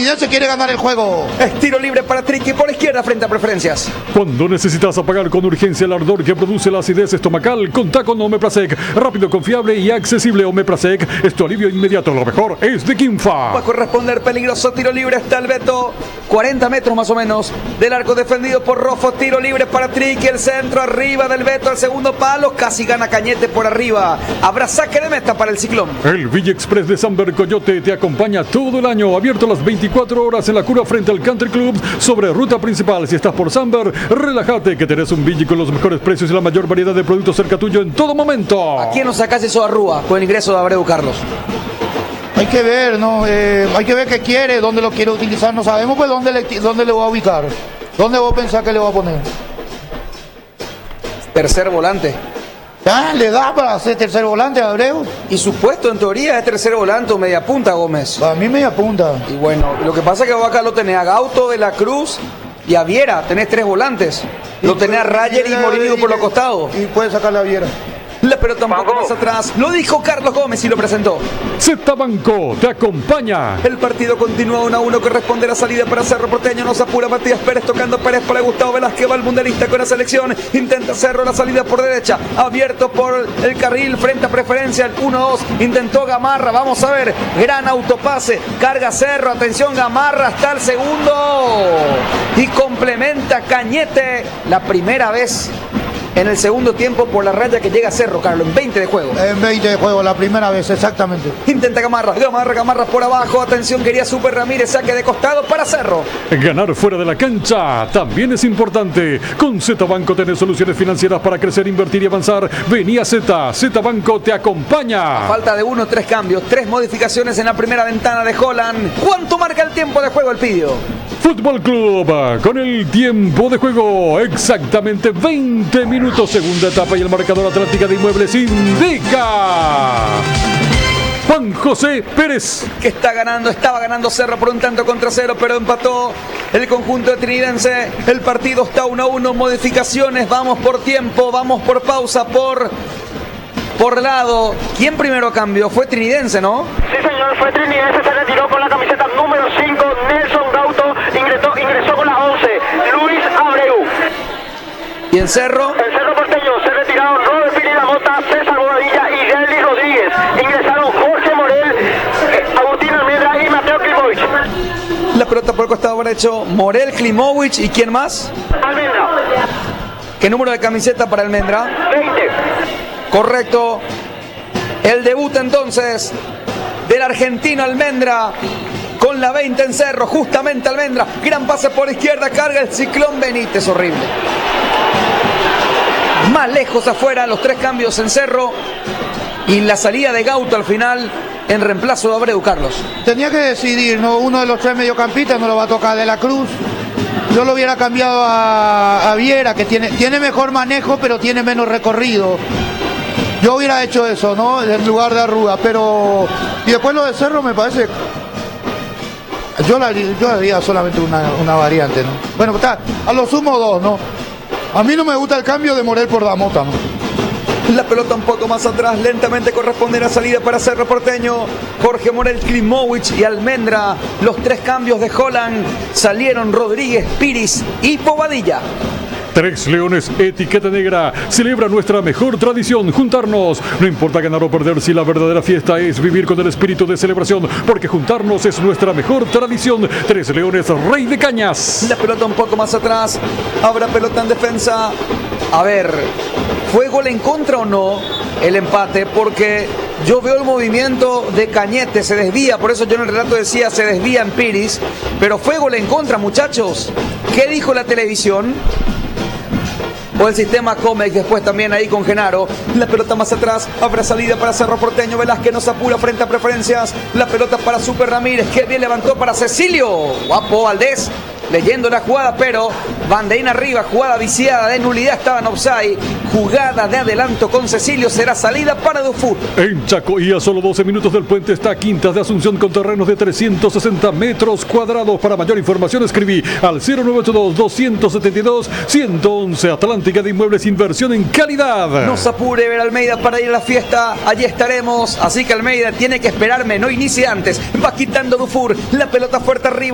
Trinidad quiere ganar el juego. Es tiro libre para Triqui por izquierda frente a preferencias. Cuando necesitas apagar con urgencia el ardor que produce la acidez estomacal, contá con Omeprazec. Rápido, confiable y accesible. Omeprazec es tu alivio inmediato. Lo mejor es de Quimfa. Va a corresponder peligroso tiro libre. Está el Beto. 40 metros más o menos del arco defendido por Rofo. Tiro libre para Triqui. El centro arriba del Beto. Al segundo palo. Casi gana Cañete por arriba. Habrá saque de meta para el Ciclón. El Villa Express de Samber Coyote te acompaña todo el año. Abierto las 24 horas en la cura frente al Country Club sobre ruta principal. Si estás por Samber, relájate que tenés un Villa con los mejores precios y la mayor variedad de productos cerca tuyo en todo momento. ¿A quién nos sacás eso a Rúa con el ingreso de Abreu, Carlos? Hay que ver, ¿no? Hay que ver qué quiere, dónde lo quiere utilizar. No sabemos pues dónde le va a ubicar. ¿Dónde vos pensás que le va a poner? Tercer volante. Ah, le da para hacer tercer volante a Abreu. Y su puesto en teoría es tercer volante o media punta, Gómez. Para mí media punta. Y bueno, lo que pasa es que vos acá lo tenés a Gauto, De la Cruz y a Viera. Tenés tres volantes. Lo tenés a Rayer y Morillo por los costados. Y puede sacar la Viera. La pelota un poco más atrás. Lo dijo Carlos Gómez y lo presentó. Z Banco te acompaña. El partido continúa 1-1. Corresponde la salida para Cerro Porteño. Nos apura Matías Pérez tocando Pérez para Gustavo Velázquez. Va el mundialista con la selección. Intenta Cerro la salida por derecha. Abierto por el carril frente a preferencia. El 1-2. Intentó Gamarra. Vamos a ver. Gran autopase. Carga Cerro. Atención Gamarra. Hasta el segundo. Y complementa Cañete. La primera vez en el segundo tiempo por la raya que llega Cerro, Carlos, en 20 de juego. En 20 de juego, la primera vez, exactamente. Intenta Gamarra por abajo. Atención, quería Super Ramírez, saque de costado para Cerro. Ganar fuera de la cancha también es importante. Con Z Banco tenés soluciones financieras para crecer, invertir y avanzar. Vení a Z Banco te acompaña. A falta de 1, 3 cambios, 3 modificaciones en la primera ventana de Holland. ¿Cuánto marca el tiempo de juego el Pidio? Fútbol Club, con el tiempo de juego, exactamente 20 minutos. Segunda etapa y el marcador Atlántica de Inmuebles indica Juan José Pérez. Que estaba ganando Cerro por un tanto contra cero, pero empató el conjunto de Trinidense. El partido está 1-1, modificaciones, vamos por tiempo, vamos por pausa, por lado. ¿Quién primero cambió? Fue Trinidense, ¿no? Sí, señor, fue Trinidense, se retiró con la camiseta número 5, Nelson Gauto, ingresó con la 11, Luis Abreu. ¿Y en Cerro? En Cerro Porteño se retiraron Robert Pineda Mota, César Bobadilla y Gelly Rodríguez. Ingresaron Jorge Morel, Agustín Almendra y Mateo Klimovich. La pelota por el costado derecho, Morel, Klimovich y ¿quién más? Almendra. ¿Qué número de camiseta para Almendra? 20. Correcto. El debut entonces del argentino Almendra con la 20 en Cerro, justamente Almendra. Gran pase por izquierda, carga el Ciclón Benítez, horrible. Más lejos afuera, los 3 cambios en Cerro y la salida de Gauto al final en reemplazo de Abreu, Carlos. Tenía que decidir, ¿no? Uno de los 3 mediocampistas no lo va a tocar De la Cruz. Yo lo hubiera cambiado a Viera, que tiene mejor manejo, pero tiene menos recorrido. Yo hubiera hecho eso, ¿no? En lugar de Arruga, pero... Y después lo de Cerro me parece... Yo haría solamente una variante, ¿no? Bueno, está, a lo sumo 2, ¿no? A mí no me gusta el cambio de Morel por Damota, ¿no? La pelota un poco más atrás, lentamente corresponde la salida para Cerro Porteño. Jorge Morel, Klimovich y Almendra. Los 3 cambios de Holland salieron Rodríguez, Piris y Bobadilla. Tres Leones Etiqueta Negra celebra nuestra mejor tradición, juntarnos. No importa ganar o perder, si la verdadera fiesta es vivir con el espíritu de celebración, porque juntarnos es nuestra mejor tradición. Tres Leones, Rey de Cañas. La pelota un poco más atrás, habrá pelota en defensa. A ver, ¿fue gol en contra o no el empate? Porque yo veo el movimiento de Cañete, se desvía, por eso yo en el relato decía se desvía en Piris, pero fue gol en contra, muchachos. ¿Qué dijo la televisión? O el sistema Comex después también ahí con Genaro. La pelota más atrás, habrá salida para Cerro Porteño. Velázquez nos apura frente a preferencias. La pelota para Super Ramírez, que bien levantó para Cecilio. Guapo Valdés, leyendo la jugada, pero banderín arriba, jugada viciada de nulidad, estaba en offside. Jugada de adelanto con Cecilio, será salida para Dufour. En Chaco y a solo 12 minutos del puente está Quintas de Asunción con terrenos de 360 metros cuadrados. Para mayor información escribí al 0982-272-111. Atlántica de Inmuebles, inversión en calidad. No se apure ver Almeida para ir a la fiesta, allí estaremos. Así que Almeida tiene que esperarme, no inicie antes. Va quitando Dufour, la pelota fuerte arriba.